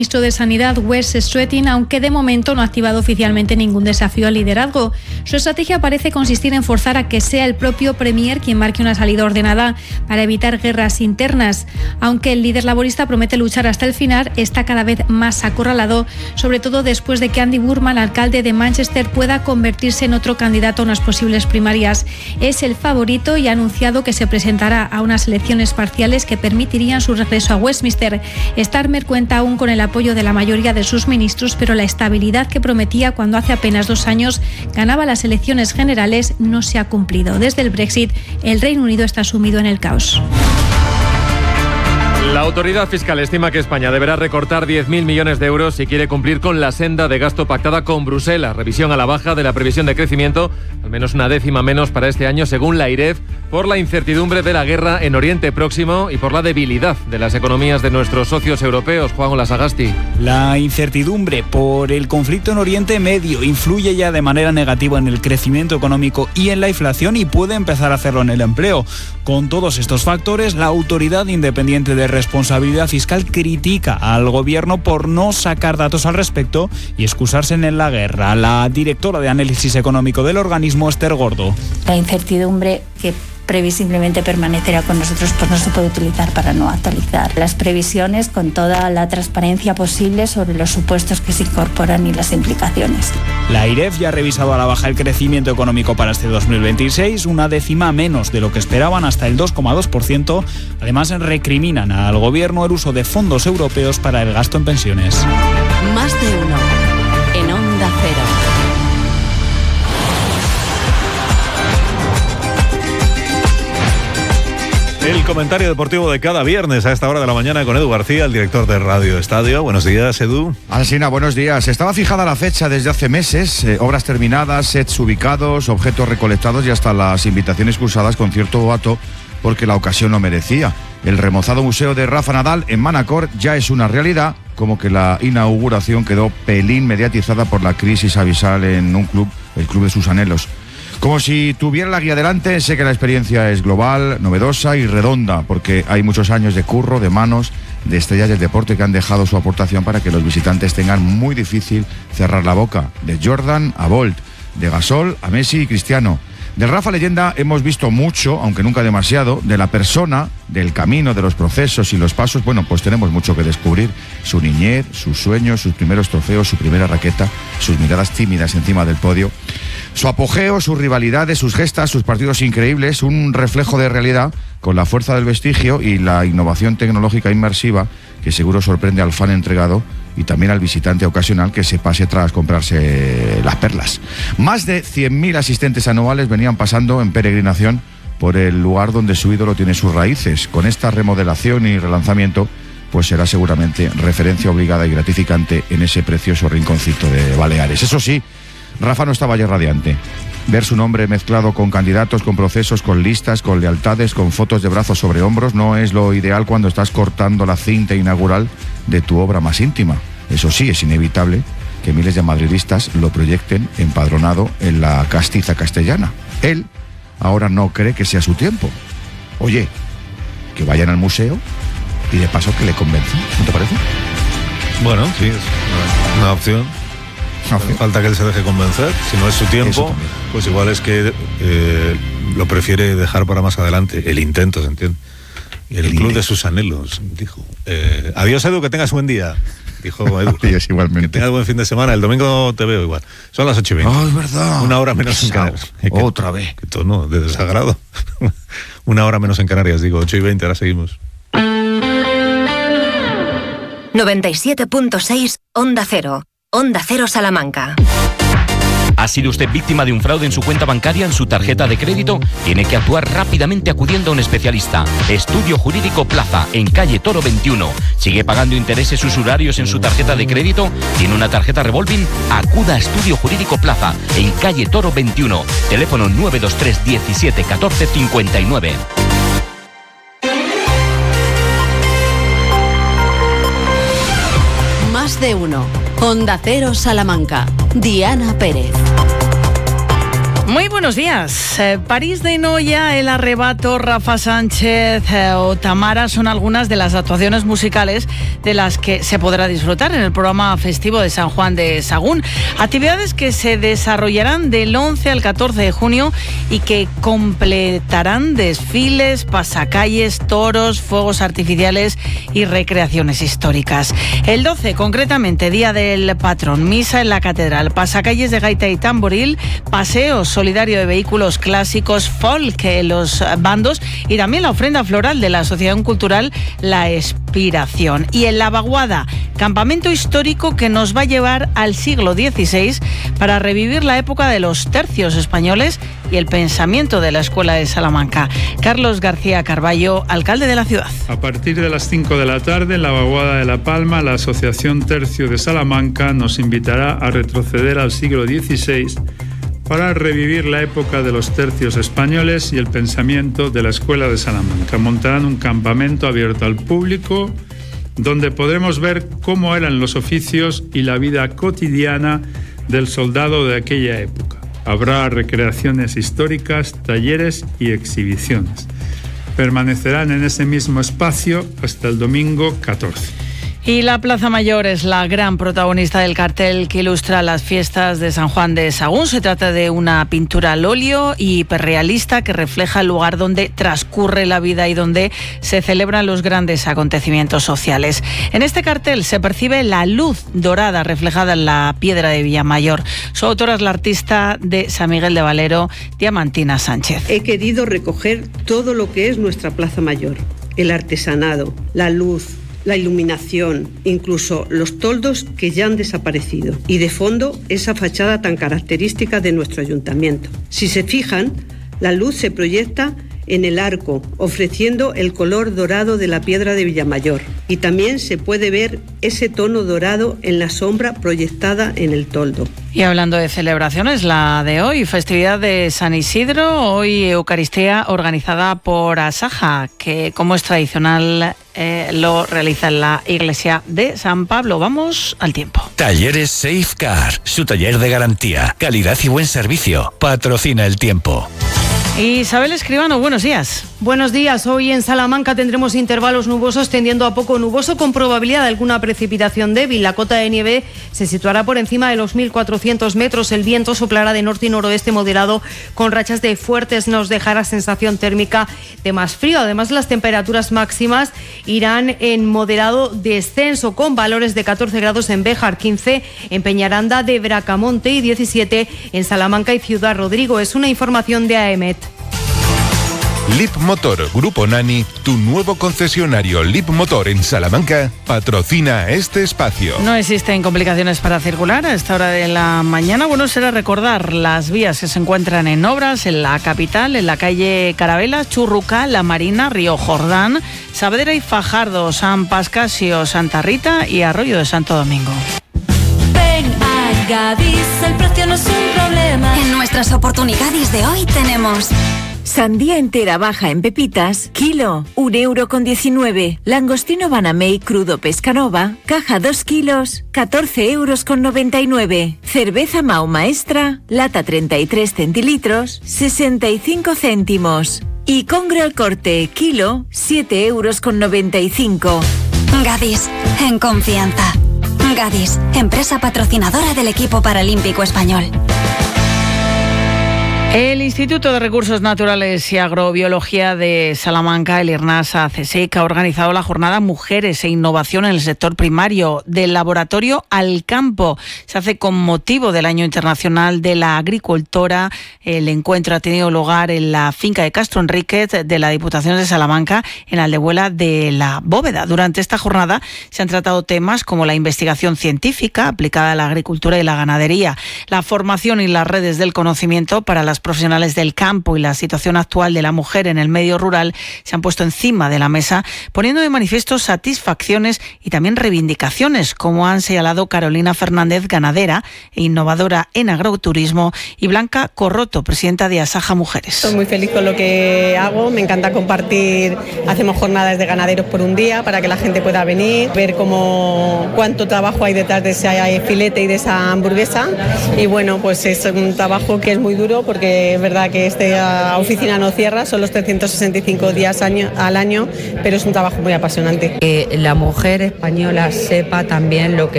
ministro de Sanidad, Wes Streeting, aunque de momento no ha activado oficialmente ningún desafío al liderazgo. Su estrategia parece consistir en forzar a que sea el propio Premier quien marque una salida ordenada para evitar guerras internas. Aunque el líder laborista promete luchar hasta el final, está cada vez más acorralado, sobre todo después de que Andy Burnham, alcalde de Manchester, pueda convertirse en otro candidato a unas posibles primarias. Es el favorito y ha anunciado que se presentará a unas elecciones parciales que permitirían su regreso a Westminster. Starmer cuenta aún con el apoyo de la mayoría de sus ministros, pero la estabilidad que prometía cuando hace apenas 2 años ganaba las elecciones generales no se ha cumplido. Desde el Brexit, el Reino Unido está sumido en el caos. La autoridad fiscal estima que España deberá recortar 10.000 millones de euros si quiere cumplir con la senda de gasto pactada con Bruselas. Revisión a la baja de la previsión de crecimiento, al menos una décima menos para este año, según la IREF, por la incertidumbre de la guerra en Oriente Próximo y por la debilidad de las economías de nuestros socios europeos. Juan Olasagasti. La incertidumbre por el conflicto en Oriente Medio influye ya de manera negativa en el crecimiento económico y en la inflación, y puede empezar a hacerlo en el empleo. Con todos estos factores, la Autoridad Independiente de Responsabilidad Fiscal critica al gobierno por no sacar datos al respecto y excusarse en la guerra. La directora de análisis económico del organismo, Esther Gordo. La incertidumbre que previsiblemente permanecerá con nosotros, pues no se puede utilizar para no actualizar las previsiones con toda la transparencia posible sobre los supuestos que se incorporan y las implicaciones. La IREF ya ha revisado a la baja el crecimiento económico para este 2026, una décima menos de lo que esperaban, hasta el 2,2%. Además, recriminan al gobierno el uso de fondos europeos para el gasto en pensiones. Más de uno en Onda Cero. El comentario deportivo de cada viernes a esta hora de la mañana con Edu García, el director de Radio Estadio. Buenos días, Edu. Alsina, buenos días. Estaba fijada la fecha desde hace meses, obras terminadas, sets ubicados, objetos recolectados y hasta las invitaciones cursadas con cierto boato, porque la ocasión lo merecía. El remozado museo de Rafa Nadal en Manacor ya es una realidad, como que la inauguración quedó pelín mediatizada por la crisis abisal en un club, el club de sus anhelos. Como si tuviera la guía delante, sé que la experiencia es global, novedosa y redonda, porque hay muchos años de curro, de manos, de estrellas del deporte que han dejado su aportación para que los visitantes tengan muy difícil cerrar la boca. De Jordan a Bolt, de Gasol a Messi y Cristiano. De Rafa Leyenda hemos visto mucho, aunque nunca demasiado. De la persona, del camino, de los procesos y los pasos, bueno, pues tenemos mucho que descubrir. Su niñez, sus sueños, sus primeros trofeos, su primera raqueta, sus miradas tímidas encima del podio, su apogeo, sus rivalidades, sus gestas, sus partidos increíbles, un reflejo de realidad con la fuerza del vestigio y la innovación tecnológica inmersiva que seguro sorprende al fan entregado y también al visitante ocasional que se pase tras comprarse las perlas. Más de 100.000 asistentes anuales venían pasando en peregrinación por el lugar donde su ídolo tiene sus raíces. Con esta remodelación y relanzamiento, pues será seguramente referencia obligada y gratificante en ese precioso rinconcito de Baleares. Eso sí, Rafa no estaba ya radiante. Ver su nombre mezclado con candidatos, con procesos, con listas, con lealtades, con fotos de brazos sobre hombros, no es lo ideal cuando estás cortando la cinta inaugural de tu obra más íntima. Eso sí, es inevitable que miles de madridistas lo proyecten empadronado en la castiza castellana. Él ahora no cree que sea su tiempo. Oye, que vayan al museo y de paso que le convenzan, ¿no te parece? Bueno, sí, es una opción. Falta que él se deje convencer. Si no es su tiempo, pues igual es que lo prefiere dejar para más adelante. El intento, ¿se entiende? Y el club de sus anhelos, dijo. Adiós, Edu, que tengas buen día, dijo Edu. Adiós, igualmente. Que tengas buen fin de semana. El domingo te veo igual. Son las 8:20. Oh, es verdad. Una hora menos en Canarias. Otra vez. Que tono de desagrado. Una hora menos en Canarias, digo. 8:20, ahora seguimos. 97.6 Onda Cero. Onda Cero Salamanca. ¿Ha sido usted víctima de un fraude en su cuenta bancaria, en su tarjeta de crédito? Tiene que actuar rápidamente acudiendo a un especialista. Estudio Jurídico Plaza, en calle Toro 21. ¿Sigue pagando intereses usurarios en su tarjeta de crédito? ¿Tiene una tarjeta revolving? Acuda a Estudio Jurídico Plaza, en calle Toro 21. Teléfono 923 17 14 59. Más de uno. Onda Cero Salamanca. Diana Pérez. Muy buenos días. París de Noia, El Arrebato, Rafa Sánchez o Tamara son algunas de las actuaciones musicales de las que se podrá disfrutar en el programa festivo de San Juan de Sagún. Actividades que se desarrollarán del 11 al 14 de junio y que completarán desfiles, pasacalles, toros, fuegos artificiales y recreaciones históricas. El 12, concretamente, Día del Patrón, misa en la catedral, pasacalles de gaita y tamboril, paseos solidario de vehículos clásicos, folk en los bandos y también la ofrenda floral de la Asociación Cultural La Expiración. Y en la Vaguada, campamento histórico que nos va a llevar al siglo XVI para revivir la época de los tercios españoles y el pensamiento de la Escuela de Salamanca. Carlos García Carballo, alcalde de la ciudad. A partir de las 5 de la tarde, en la Vaguada de La Palma, la Asociación Tercio de Salamanca nos invitará a retroceder al siglo XVI para revivir la época de los tercios españoles y el pensamiento de la Escuela de Salamanca. Montarán un campamento abierto al público donde podremos ver cómo eran los oficios y la vida cotidiana del soldado de aquella época. Habrá recreaciones históricas, talleres y exhibiciones. Permanecerán en ese mismo espacio hasta el domingo 14. Y la Plaza Mayor es la gran protagonista del cartel que ilustra las fiestas de San Juan de Sagún. Se trata de una pintura al óleo y hiperrealista que refleja el lugar donde transcurre la vida y donde se celebran los grandes acontecimientos sociales. En este cartel se percibe la luz dorada reflejada en la piedra de Villamayor. Su autora es la artista de San Miguel de Valero, Diamantina Sánchez. He querido recoger todo lo que es nuestra Plaza Mayor, el artesanado, la luz, la iluminación, incluso los toldos que ya han desaparecido y de fondo esa fachada tan característica de nuestro ayuntamiento. Si se fijan, la luz se proyecta en el arco, ofreciendo el color dorado de la piedra de Villamayor y también se puede ver ese tono dorado en la sombra proyectada en el toldo. Y hablando de celebraciones, la de hoy, festividad de San Isidro, hoy Eucaristía organizada por Asaja, que como es tradicional lo realiza en la iglesia de San Pablo. Vamos al tiempo. Talleres Safecar, su taller de garantía, calidad y buen servicio. Patrocina el tiempo. Isabel Escribano, buenos días. Buenos días. Hoy en Salamanca tendremos intervalos nubosos tendiendo a poco nuboso con probabilidad de alguna precipitación débil. La cota de nieve se situará por encima de los 1.400 metros. El viento soplará de norte y noroeste moderado con rachas de fuertes. Nos dejará sensación térmica de más frío. Además, las temperaturas máximas irán en moderado descenso con valores de 14 grados en Béjar, 15 en Peñaranda de Bracamonte y 17 en Salamanca y Ciudad Rodrigo. Es una información de AEMET. LIP Motor Grupo Nani, tu nuevo concesionario LIP Motor en Salamanca, patrocina este espacio. No existen complicaciones para circular a esta hora de la mañana. Bueno, será recordar las vías que se encuentran en obras en la capital, en la calle Carabela, Churruca, La Marina, Río Jordán, Saavedra y Fajardo, San Pascasio, Santa Rita y Arroyo de Santo Domingo. Ven a Gadis, el precio no es un problema. En nuestras oportunidades de hoy tenemos... Sandía entera baja en pepitas, kilo, 1,19 €. Langostino Banamey crudo Pescanova, caja 2 kilos, 14,99 €. Cerveza Mau Maestra, lata 33 centilitros, 65 céntimos. Y Congre al Corte, kilo, 7,95 €. Gadis, en confianza. Gadis, empresa patrocinadora del equipo paralímpico español. El Instituto de Recursos Naturales y Agrobiología de Salamanca, el IRNASA CSIC, ha organizado la jornada Mujeres e Innovación en el Sector Primario, del Laboratorio al Campo. Se hace con motivo del Año Internacional de la Agricultora. El encuentro ha tenido lugar en la finca de Castro Enríquez de la Diputación de Salamanca, en Aldehuela de la Bóveda. Durante esta jornada se han tratado temas como la investigación científica aplicada a la agricultura y la ganadería, la formación y las redes del conocimiento para las profesionales del campo y la situación actual de la mujer en el medio rural se han puesto encima de la mesa, poniendo de manifiesto satisfacciones y también reivindicaciones, como han señalado Carolina Fernández, ganadera e innovadora en agroturismo, y Blanca Corroto, presidenta de Asaja Mujeres. Estoy muy feliz con lo que hago, me encanta compartir, hacemos jornadas de ganaderos por un día para que la gente pueda venir, ver cuánto trabajo hay detrás de ese filete y de esa hamburguesa, y bueno, pues es un trabajo que es muy duro porque porque es verdad que esta oficina no cierra, son los 365 días al año, pero es un trabajo muy apasionante. Que la mujer española sepa también lo que